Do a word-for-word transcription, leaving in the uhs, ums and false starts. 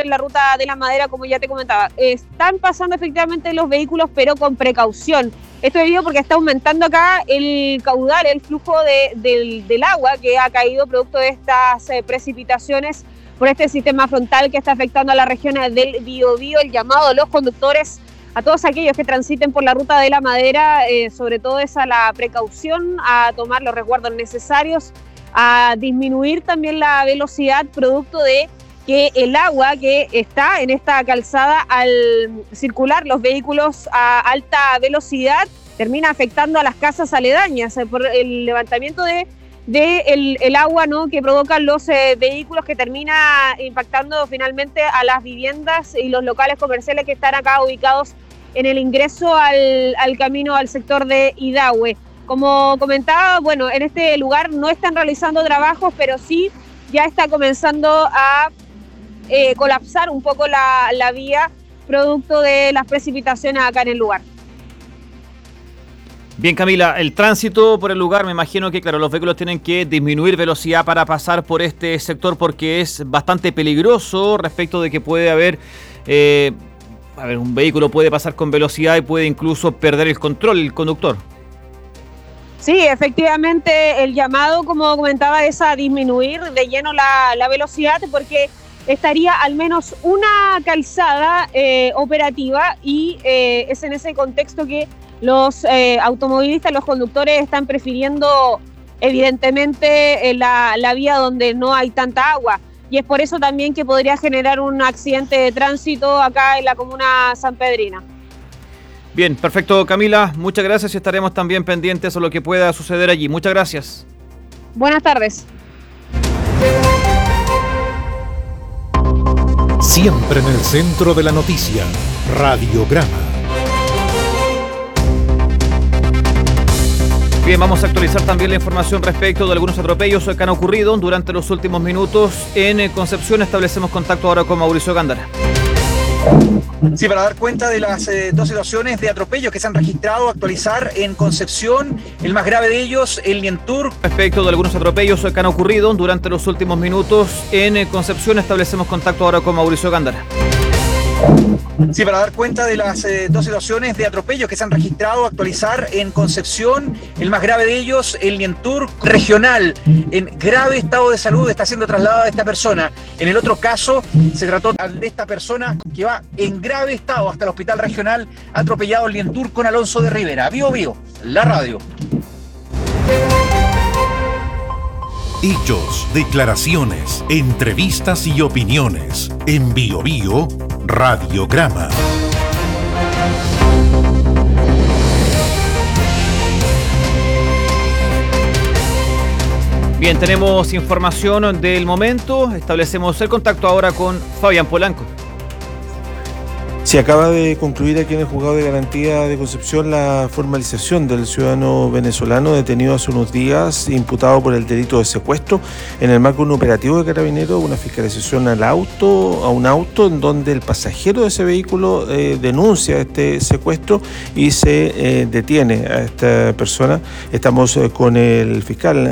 en la ruta de la Madera, como ya te comentaba. Están pasando efectivamente los vehículos, pero con precaución. Esto debido porque está aumentando acá el caudal, el flujo de, del, del agua que ha caído producto de estas eh, precipitaciones por este sistema frontal que está afectando a la región del Biobío. El llamado a los conductores, a todos aquellos que transiten por la ruta de la Madera, eh, sobre todo es a la precaución, a tomar los resguardos necesarios, a disminuir también la velocidad producto de que el agua que está en esta calzada al circular los vehículos a alta velocidad termina afectando a las casas aledañas eh, por el levantamiento de, de el, el agua, ¿no?, que provocan los eh, vehículos, que termina impactando finalmente a las viviendas y los locales comerciales que están acá ubicados en el ingreso al, al camino al sector de Idahue. Como comentaba, bueno, en este lugar no están realizando trabajos, pero sí ya está comenzando a eh, colapsar un poco la, la vía producto de las precipitaciones acá en el lugar. Bien, Camila, el tránsito por el lugar, me imagino que, claro, los vehículos tienen que disminuir velocidad para pasar por este sector porque es bastante peligroso respecto de que puede haber... Eh, a ver, un vehículo puede pasar con velocidad y puede incluso perder el control el conductor. Sí, efectivamente, el llamado, como comentaba, es a disminuir de lleno la, la velocidad porque estaría al menos una calzada eh, operativa y eh, es en ese contexto que los eh, automovilistas, los conductores están prefiriendo evidentemente eh, la, la vía donde no hay tanta agua. Y es por eso también que podría generar un accidente de tránsito acá en la comuna sanpedrina. Bien, perfecto, Camila. Muchas gracias y estaremos también pendientes de lo que pueda suceder allí. Muchas gracias. Buenas tardes. Siempre en el centro de la noticia, Radiograma. Bien, vamos a actualizar también la información respecto de algunos atropellos que han ocurrido durante los últimos minutos en Concepción. Establecemos contacto ahora con Mauricio Gándara. Sí, para dar cuenta de las eh, dos situaciones de atropellos que se han registrado, actualizar en Concepción, el más grave de ellos, el Lientur. Respecto de algunos atropellos que han ocurrido durante los últimos minutos en Concepción, establecemos contacto ahora con Mauricio Gándara. Sí, para dar cuenta de las eh, dos situaciones de atropellos que se han registrado, actualizar en Concepción, el más grave de ellos, el Lientur regional, en grave estado de salud, está siendo trasladada esta persona. En el otro caso, se trató de esta persona que va en grave estado hasta el hospital regional, atropellado el Lientur con Alonso de Rivera. Bio Bio, la radio. Hechos, declaraciones, entrevistas y opiniones. En Bio Bio, Radiograma. Bien, tenemos información del momento. Establecemos el contacto ahora con Fabián Polanco. Se acaba de concluir aquí en el Juzgado de Garantía de Concepción la formalización del ciudadano venezolano detenido hace unos días, imputado por el delito de secuestro, en el marco de un operativo de Carabineros, una fiscalización al auto, a un auto en donde el pasajero de ese vehículo eh, denuncia este secuestro y se eh, detiene a esta persona. Estamos eh, con el fiscal